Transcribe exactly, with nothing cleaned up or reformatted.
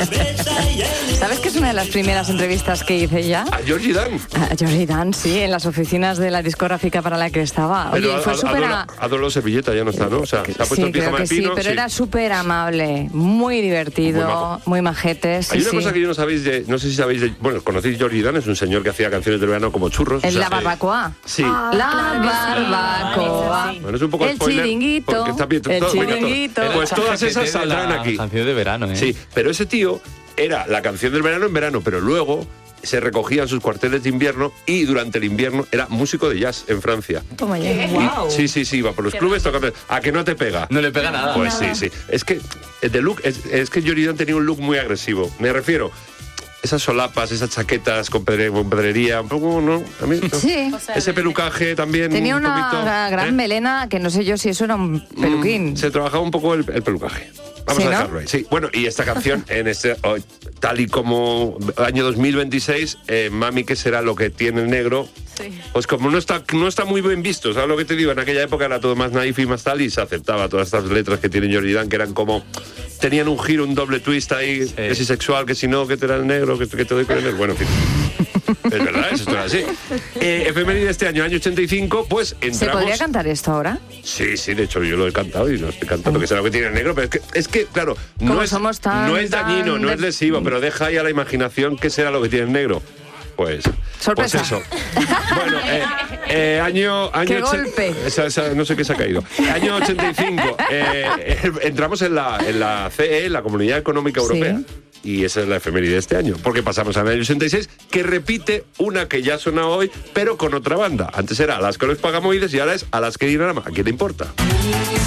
¿Sabes que es una de las primeras entrevistas que hice ya? A Georgie Dan. A Georgie Dan, sí, en las oficinas de la discográfica para la que estaba. Oye, Pero fue a, súper... a, a Adolo Servilleta ya no está, ¿no? O sea, se ha puesto Sí, el creo pijama que de pino. sí, pero sí. era súper amable, muy divertido, muy, muy majete. Sí, Hay una sí. cosa que yo no sabéis, de, no sé si sabéis, de, bueno, conocéis Georgie Dan, es un señor que hacía canciones de verano como churros. ¿En o sea, la barbacoa? Sí. Ah, la barbacoa. Bueno, es un poco el spoiler, chiringuito. porque está bien, El todo, venga, todo. chiringuito. Pues todas esas saldrán aquí. Canción de verano, ¿eh? Sí, pero ese tío era la canción del verano en verano, pero luego se recogían sus cuarteles de invierno y durante el invierno era músico de jazz en Francia. Toma ya. Y- sí, sí, sí, iba por los clubes tocando. ¿A que no te pega? No le pega nada. Pues sí, sí. Es que el de look, es, es que Georgie Dan tenía un look muy agresivo. Me refiero, esas solapas, esas chaquetas con, pedre, con pedrería, un poco, ¿no? A mí, ¿no? Sí. Ese pelucaje también. Tenía un una poquito, gran ¿eh? melena que no sé yo si eso era un peluquín. Mm, se trabajaba un poco el, el pelucaje. Vamos ¿Sí, a no? dejarlo ahí. Sí. Bueno, y esta canción, en este, oh, tal y como año dos mil veintiséis, eh, Mami, ¿qué será lo que tiene el negro? Sí. Pues como no está, no está muy bien visto, ¿sabes lo que te digo? En aquella época era todo más naif y más tal, y se aceptaba todas estas letras que tiene Georgie Dan, que eran como... Tenían un giro, un doble twist ahí, Sí. que si sexual, que si no, que te era el negro, que, que te doy con el negro. Bueno, en fin. Es verdad, eso era así. Eh, efeméride de este año, año ochenta y cinco, pues entramos... ¿Se podría cantar esto ahora? Sí, sí, de hecho yo lo he cantado y lo estoy cantando, que será lo que tiene el negro, pero es que, es que claro, Como no es, somos tan- no es dañino, tan no de- es lesivo, pero deja ahí a la imaginación qué será lo que tiene el negro. Pues, Sorpresa. pues eso. Bueno, eh, eh, año... año ¡Qué ochen- golpe! Esa- esa- no sé qué se ha caído. Año ochenta y cinco, eh, eh, entramos en la, en la C E, la Comunidad Económica Sí. Europea. Y esa es la efeméride de este año, porque pasamos al año ochenta y seis, que repite una que ya suena hoy, pero con otra banda. Antes era Alaska los Pagamoides y ahora es Alaska y Dinarama. ¿A quién le importa?